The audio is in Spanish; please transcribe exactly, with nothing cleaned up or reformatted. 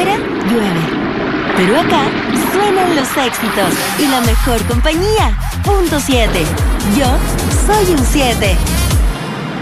afuera, llueve. Pero acá suenan los éxitos y la mejor compañía. Punto siete. Yo soy un siete.